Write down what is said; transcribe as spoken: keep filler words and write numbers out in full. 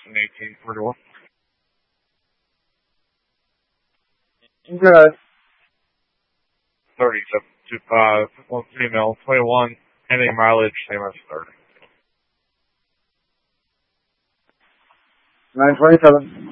thousand eighteen four-door. Okay. thirty-seven to five, one female, twenty-one, ending mileage, same as thirty. nine twenty-seven.